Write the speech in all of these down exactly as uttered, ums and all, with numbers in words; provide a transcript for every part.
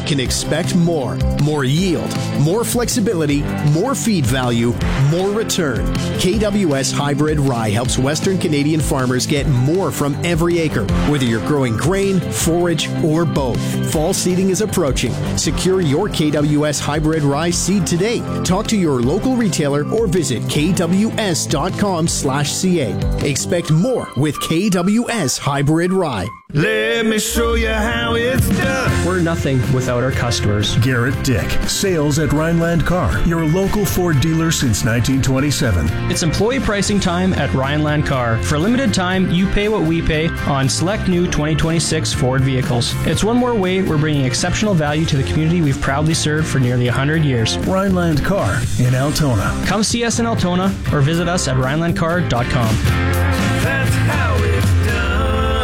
can expect more. More yield, more flexibility, more feed value, more return. K W S Hybrid Rye helps Western Canadian farmers get more from every acre, whether you're growing grain, forage, or both. Fall seeding is approaching. Secure your K W S Hybrid Rye seed today. Talk to your local retailer or visit k w s dot com slash c a. Expect more with K W S Hybrid Rye. Let me show you how it's done. We're nothing without our customers. Garrett Dick, sales at Rhineland Car, your local Ford dealer since nineteen twenty-seven. It's employee pricing time at Rhineland Car. For a limited time, you pay what we pay on select new twenty twenty-six Ford vehicles. It's one more way we're bringing exceptional value to the community we've proudly served for nearly one hundred years. Rhineland Car in Altona. Come see us in Altona or visit us at rhineland car dot com. That's how it's done.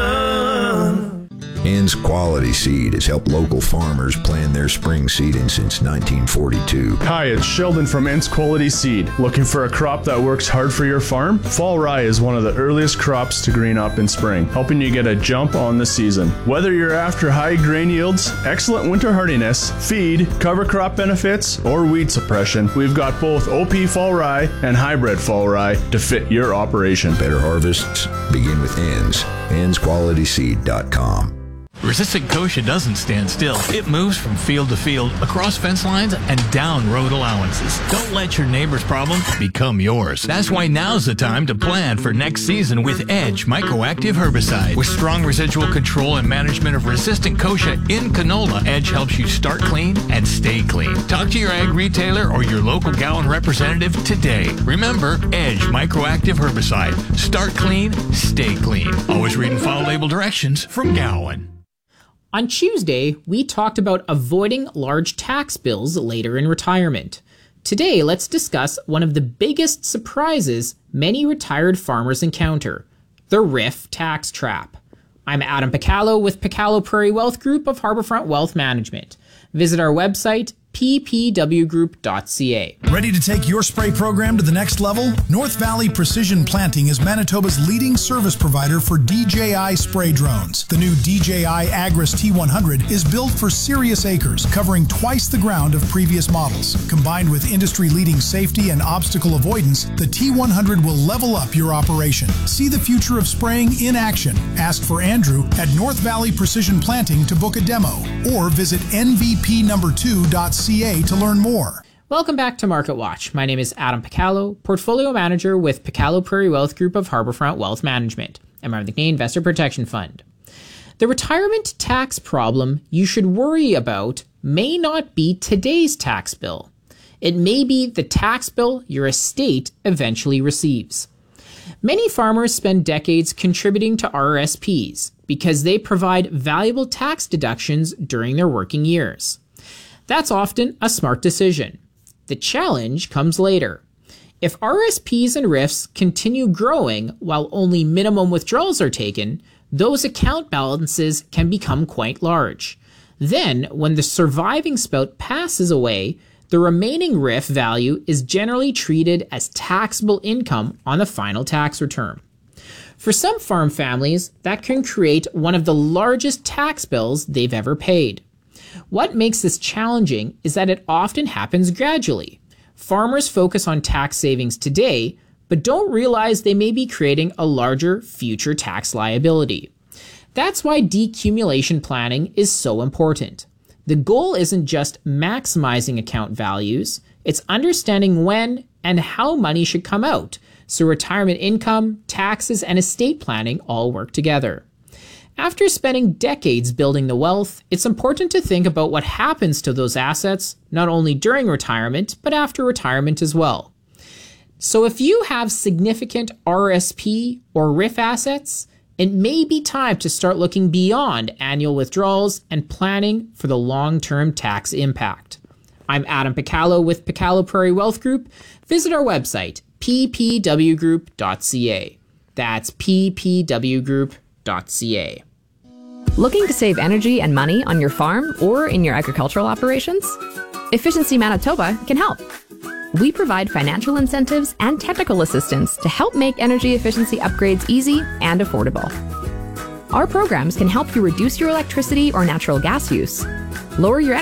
Ends Quality Seed has helped local farmers plan their spring seeding since nineteen forty-two. Hi, it's Sheldon from Ents Quality Seed. Looking for a crop that works hard for your farm? Fall rye is one of the earliest crops to green up in spring, helping you get a jump on the season. Whether you're after high grain yields, excellent winter hardiness, feed, cover crop benefits, or weed suppression, we've got both O P Fall Rye and Hybrid Fall Rye to fit your operation. Better harvests begin with Ends. ends quality seed dot com. Resistant Kochia doesn't stand still. It moves from field to field, across fence lines, and down road allowances. Don't let your neighbor's problem become yours. That's why now's the time to plan for next season with Edge Microactive Herbicide. With strong residual control and management of resistant Kochia in canola, Edge helps you start clean and stay clean. Talk to your ag retailer or your local Gowan representative today. Remember, Edge Microactive Herbicide. Start clean, stay clean. Always read and follow label directions from Gowan. On Tuesday, we talked about avoiding large tax bills later in retirement. Today, let's discuss one of the biggest surprises many retired farmers encounter, the R I F tax trap. I'm Adam Picallo with Picallo Prairie Wealth Group of Harbourfront Wealth Management. Visit our website, p p w group dot c a. Ready to take your spray program to the next level? North Valley Precision Planting is Manitoba's leading service provider for D J I spray drones. The new D J I Agris T one hundred is built for serious acres, covering twice the ground of previous models. Combined with industry-leading safety and obstacle avoidance, the T one hundred will level up your operation. See the future of spraying in action. Ask for Andrew at North Valley Precision Planting to book a demo, or visit n v p number two dot c a to learn more. Welcome back to Market Watch. My name is Adam Picallo, Portfolio Manager with Picallo Prairie Wealth Group of Harbourfront Wealth Management, and member of the Canadian Investor Protection Fund. The retirement tax problem you should worry about may not be today's tax bill. It may be the tax bill your estate eventually receives. Many farmers spend decades contributing to R R S Ps because they provide valuable tax deductions during their working years. That's often a smart decision. The challenge comes later. If R R S Ps and R I Fs continue growing while only minimum withdrawals are taken, those account balances can become quite large. Then, when the surviving spout passes away, the remaining R I F value is generally treated as taxable income on the final tax return. For some farm families, that can create one of the largest tax bills they've ever paid. What makes this challenging is that it often happens gradually. Farmers focus on tax savings today, but don't realize they may be creating a larger future tax liability. That's why decumulation planning is so important. The goal isn't just maximizing account values, it's understanding when and how money should come out, so retirement income, taxes, and estate planning all work together. After spending decades building the wealth, it's important to think about what happens to those assets, not only during retirement, but after retirement as well. So if you have significant R R S P or R I F assets, it may be time to start looking beyond annual withdrawals and planning for the long-term tax impact. I'm Adam Picallo with Picallo Prairie Wealth Group. Visit our website, p p w group dot c a. That's p p w group dot c a. Looking to save energy and money on your farm or in your agricultural operations? Efficiency Manitoba can help. We provide financial incentives and technical assistance to help make energy efficiency upgrades easy and affordable. Our programs can help you reduce your electricity or natural gas use, lower your